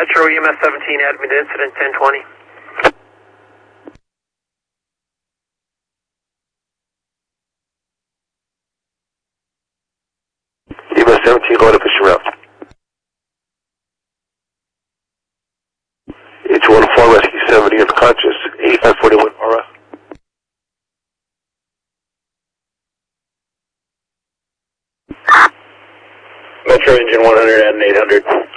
Metro EMS 17, admin incident 1020. EMS 17, go ahead and push him around. H14 Rescue 70 unconscious, 8541 RF. Metro engine 100 and 800.